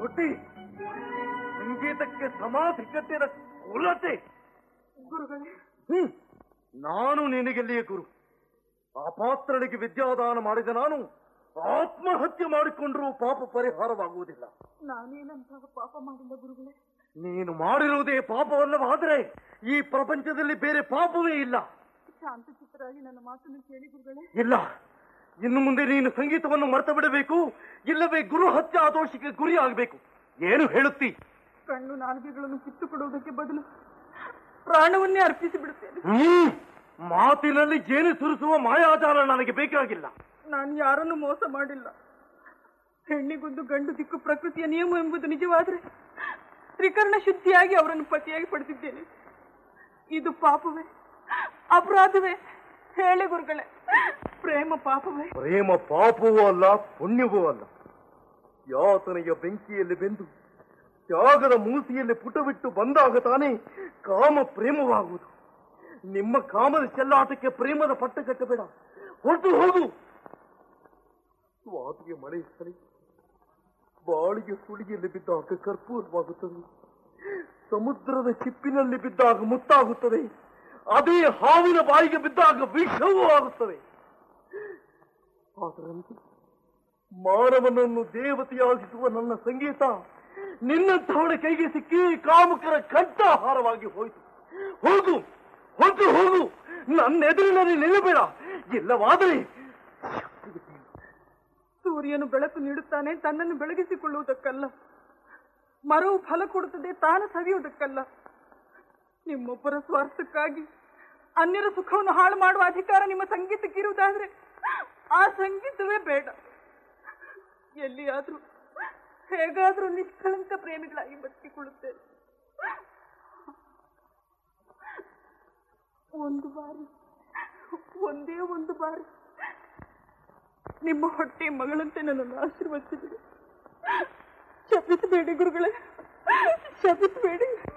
ದೊಡ್ಡಿ ಸಂಗೀತಕ್ಕೆ ಸಮಾಧಿ ಕಟ್ಟಿದ ಕುಲತೆ. ಗುರುಗಳೇ, ನಾನು ನಿನಗೆಲ್ಲಿಯೇ ಗುರು. ಅಪಾತ್ರಳಿಗೆ ವಿದ್ಯಾದಾನ ಮಾಡಿದ ನಾನು ಆತ್ಮಹತ್ಯೆ ಮಾಡಿಕೊಂಡ್ರೂ ಪಾಪ ಪರಿಹಾರವಾಗುವುದಿಲ್ಲ. ನಾನೇನಂತಹ ಪಾಪ ಮಾಡಿಲ್ಲ ಗುರುಗಳೇ. ನೀನು ಮಾಡಿರುವುದೇ ಪಾಪವಲ್ಲವಾದರೆ ಈ ಪ್ರಪಂಚದಲ್ಲಿ ಬೇರೆ ಪಾಪವೇ ಇಲ್ಲ. ಶಾಂತಚಿತ್ತರಾಗಿ ನನ್ನ ಮಾತನ್ನು ಕೇಳಿ ಗುರುಗಳೇ. ಇಲ್ಲ, ಇನ್ನು ಮುಂದೆ ನೀನು ಸಂಗೀತವನ್ನು ಮರೆತು ಬಿಡಬೇಕು, ಇಲ್ಲವೇ ಗುರು ಹತ್ಯಾ ದೋಷಕ್ಕೆ ಗುರಿ ಆಗಬೇಕು. ಏನು ಹೇಳುತ್ತಿ? ಕಣ್ಣು ನಾಲ್ಗೆಗಳನ್ನು ಕಿತ್ತು ಕೊಡುವುದಕ್ಕೆ ಬದಲು ಪ್ರಾಣವನ್ನೇ ಅರ್ಪಿಸಿ ಬಿಡುತ್ತೇನೆ. ಮಾತಿನಲ್ಲಿ ಜೇನು ಸುರಿಸುವ ಮಾಯಾಜಾಲ ನನಗೆ ಬೇಕಾಗಿಲ್ಲ. ನಾನು ಯಾರನ್ನು ಮೋಸ ಮಾಡಿಲ್ಲ. ಹೆಣ್ಣಿಗೊಂದು ಗಂಡು ದಿಕ್ಕು ಪ್ರಕೃತಿಯ ನಿಯಮ ಎಂಬುದು ನಿಜವಾದರೆ ತ್ರಿಕರ್ಣ ಶುದ್ಧಿಯಾಗಿ ಅವರನ್ನು ಪತಿಯಾಗಿ ಪಡೆದಿದ್ದೇನೆ. ಇದು ಪಾಪವೇ, ಅಪರಾಧವೇ? ಹೇಳಿ ಗುರುಗಳೇ, ಪ್ರೇಮ ಪಾಪವೇ? ಪ್ರೇಮ ಪಾಪವೂ ಅಲ್ಲ, ಪುಣ್ಯವೂ ಅಲ್ಲ. ಯಾತನೆಯ ಬೆಂಕಿಯಲ್ಲಿ ಬೆಂದು ತ್ಯಾಗದ ಮೂಸಿಯಲ್ಲಿ ಪುಟವಿಟ್ಟು ಬಂದಾಗ ತಾನೇ ಕಾಮ ಪ್ರೇಮವಾಗುವುದು. ನಿಮ್ಮ ಕಾಮದ ಚೆಲ್ಲಾಟಕ್ಕೆ ಪ್ರೇಮದ ಪಟ್ಟ ಕಟ್ಟಬೇಡ, ಹೊರಟು ಹೋಗು. ಸ್ವಾತಿಗೆ ಮಳೆ ಸರಿ, ಬಾಳಿಗೆ ಸುಳಿಯಲ್ಲಿ ಬಿದ್ದಾಗ ಕರ್ಪೂರವಾಗುತ್ತದೆ, ಸಮುದ್ರದ ಚಿಪ್ಪಿನಲ್ಲಿ ಬಿದ್ದಾಗ ಮುತ್ತಾಗುತ್ತದೆ, ಅದೇ ಹಾವಿನ ಬಾಯಿಗೆ ಬಿದ್ದಾಗ ವಿಷವೂ ಆಗುತ್ತದೆ. ಅದರಂತೆ ಮಾನವನನ್ನು ದೇವತೆಯಾಗಿಸುವ ನನ್ನ ಸಂಗೀತ ನಿನ್ನಂಥವಳ ಕೈಗೆ ಸಿಕ್ಕಿ ಕಾಮುಕರ ಕಂಠಾಹಾರವಾಗಿ ಹೋಯಿತು. ಹೋಗು, ಹೊರಟು ಹೋಗು, ನನ್ನ ಎದುರಿನಲ್ಲಿ ನಿಲ್ಲಬೇಡ. ಇಲ್ಲವಾದರೆ ಸೂರ್ಯನು ಬೆಳಕು ನೀಡುತ್ತಾನೆ ತನ್ನನ್ನು ಬೆಳಗಿಸಿಕೊಳ್ಳುವುದಕ್ಕಲ್ಲ, ಮರವು ಫಲ ಕೊಡುತ್ತದೆ ತಾನು ಸವಿಯುವುದಕ್ಕಲ್ಲ. ನಿಮ್ಮೊಬ್ಬರ ಸ್ವಾರ್ಥಕ್ಕಾಗಿ ಅನ್ಯರ ಸುಖವನ್ನು ಹಾಳು ಮಾಡುವ ಅಧಿಕಾರ ನಿಮ್ಮ ಸಂಗೀತಕ್ಕಿರುವುದಾದ್ರೆ ಆ ಸಂಗೀತವೇ ಬೇಡ. ಎಲ್ಲಿಯಾದ್ರೂ ಹೇಗಾದ್ರೂ ನಿಷ್ಕಳಂಕ ಪ್ರೇಮಿಗಳಾಗಿ ಬದುಕಿಕೊಳ್ಳುತ್ತೇನೆ. ಒಂದು ಬಾರಿ, ಒಂದೇ ಒಂದು ಬಾರಿ ನಿಮ್ಮ ಹೊಟ್ಟೆ ಮಗಳಂತೆ ನನ್ನನ್ನು ಆಶೀರ್ವದಿಸಿದೆ. ಶಪಿಸಬೇಡಿ ಗುರುಗಳೇ, ಶಪಿಸಬೇಡಿ.